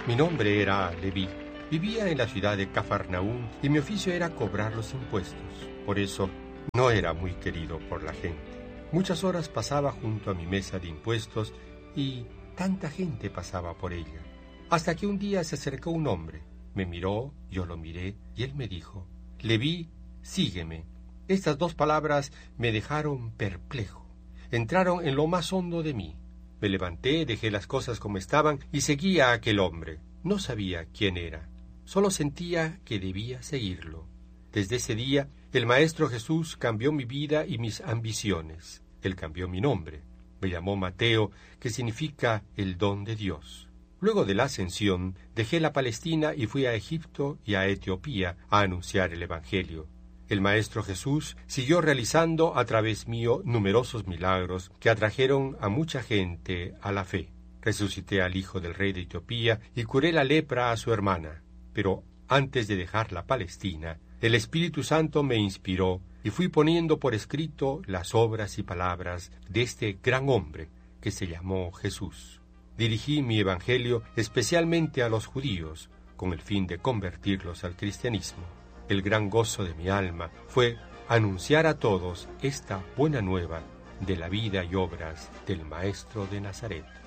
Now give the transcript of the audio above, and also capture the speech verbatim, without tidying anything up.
Mi nombre era Leví. Vivía en la ciudad de Cafarnaúm y mi oficio era cobrar los impuestos. Por eso no era muy querido por la gente. Muchas horas pasaba junto a mi mesa de impuestos y tanta gente pasaba por ella. Hasta que un día se acercó un hombre. Me miró, yo lo miré y él me dijo: Leví, sígueme. Estas dos palabras me dejaron perplejo. Entraron en lo más hondo de mí. Me levanté, dejé las cosas como estaban y seguí a aquel hombre. No sabía quién era, solo sentía que debía seguirlo. Desde ese día, el Maestro Jesús cambió mi vida y mis ambiciones. Él cambió mi nombre. Me llamó Mateo, que significa el don de Dios. Luego de la ascensión, dejé la Palestina y fui a Egipto y a Etiopía a anunciar el Evangelio. El Maestro Jesús siguió realizando a través mío numerosos milagros que atrajeron a mucha gente a la fe. Resucité al hijo del rey de Etiopía y curé la lepra a su hermana. Pero antes de dejar la Palestina, el Espíritu Santo me inspiró y fui poniendo por escrito las obras y palabras de este gran hombre que se llamó Jesús. Dirigí mi evangelio especialmente a los judíos, con el fin de convertirlos al cristianismo. El gran gozo de mi alma fue anunciar a todos esta buena nueva de la vida y obras del Maestro de Nazaret.